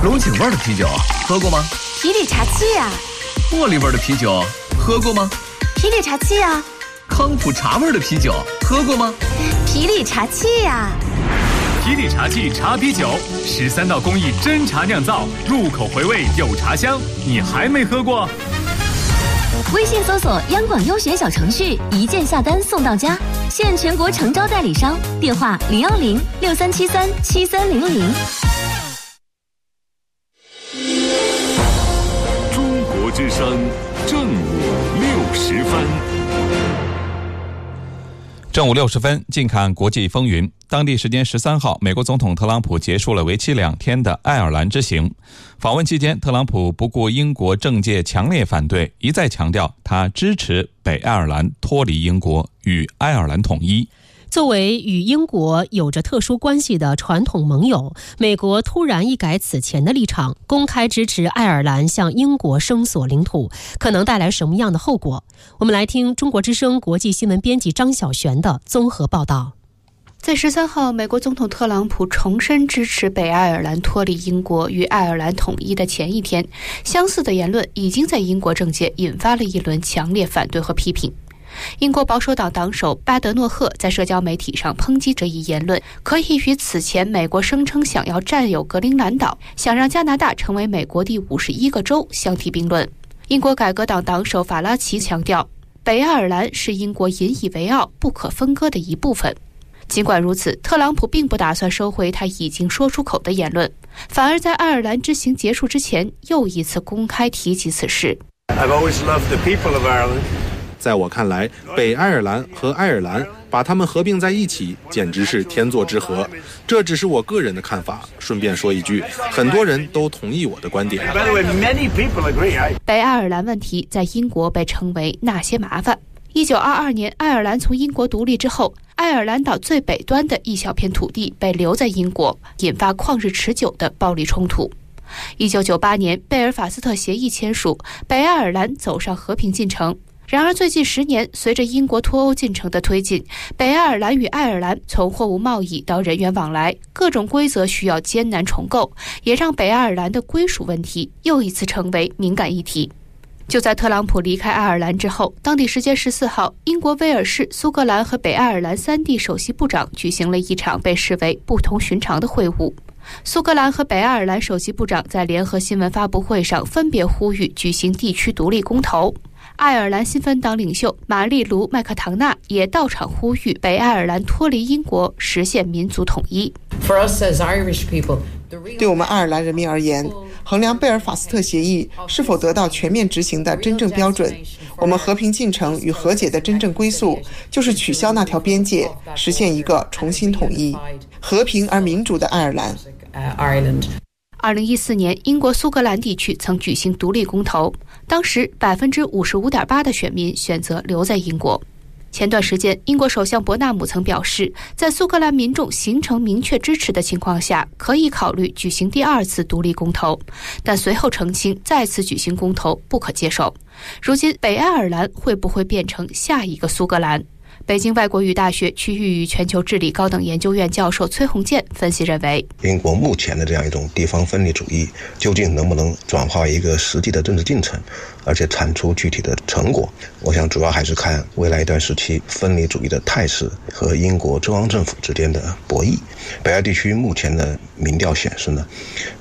龙井味的啤酒喝过吗？ 皮里茶七呀。 茉莉味的啤酒喝过吗？ 皮里茶七呀。 康普茶味的啤酒喝过吗？ 皮里茶七呀。 皮里茶器茶啤酒，13道工艺真茶酿造，入口回味有茶香，你还没喝过？ 微信搜索央广优选小程序，一键下单送到家，现全国诚招代理商，电话010-6373-7300。 中国之声正午60分。 正午60分，近看国际风云。当地时间13号，美国总统特朗普结束了为期2天的爱尔兰之行。访问期间，特朗普不顾英国政界强烈反对，一再强调他支持北爱尔兰脱离英国，与爱尔兰统一。 作为与英国有着特殊关系的传统盟友，美国突然一改此前的立场，公开支持爱尔兰向英国声索领土，可能带来什么样的后果？我们来听中国之声国际新闻编辑张晓璇的综合报道。 在13号，美国总统特朗普重申支持北爱尔兰脱离英国与爱尔兰统一的前一天，相似的言论已经在英国政界引发了一轮强烈反对和批评。英国保守党党首巴德诺赫在社交媒体上抨击这一言论，可以与此前美国声称想要占有格陵兰岛，想让加拿大成为美国第51个州相提并论。英国改革党党首法拉奇强调，北爱尔兰是英国引以为傲、不可分割的一部分。尽管如此，特朗普并不打算收回他已经说出口的言论，反而在爱尔兰之行结束之前又一次公开提及此事。 在我看来，北爱尔兰和爱尔兰把他们合并在一起简直是天作之合，这只是我个人的看法。顺便说一句，很多人都同意我的观点。 北爱尔兰问题在英国被称为那些麻烦。1922年爱尔兰从英国独立之后，爱尔兰岛最北端的一小片土地被留在英国，引发旷日持久的暴力冲突。1998年贝尔法斯特协议签署，北爱尔兰走上和平进程。然而最近10年，随着英国脱欧进程的推进，北爱尔兰与爱尔兰从货物贸易到人员往来，各种规则需要艰难重构，也让北爱尔兰的归属问题又一次成为敏感议题。就在特朗普离开爱尔兰之后，当地时间14号，英国、威尔士、苏格兰和北爱尔兰3地首席部长举行了一场被视为不同寻常的会晤。苏格兰和北爱尔兰首席部长在联合新闻发布会上分别呼吁举行地区独立公投。爱尔兰新芬党领袖玛丽卢·麦克唐纳也到场呼吁北爱尔兰脱离英国，实现民族统一。 对我们爱尔兰人民而言，衡量贝尔法斯特协议是否得到全面执行的真正标准，我们和平进程与和解的真正归宿就是取消那条边界，实现一个重新统一、和平而民主的爱尔兰。 2014年，英国苏格兰地区曾举行独立公投，当时 55.8% 的选民选择留在英国。前段时间，英国首相伯纳姆曾表示，在苏格兰民众形成明确支持的情况下，可以考虑举行第2次独立公投，但随后澄清再次举行公投不可接受。如今，北爱尔兰会不会变成下一个苏格兰？北京外国语大学区域与全球治理高等研究院教授崔洪建分析认为， 英国目前的这样一种地方分离主义究竟能不能转化为一个实际的政治进程，而且产出具体的成果，我想主要还是看未来一段时期分离主义的态势和英国中央政府之间的博弈。北爱地区目前的民调显示呢，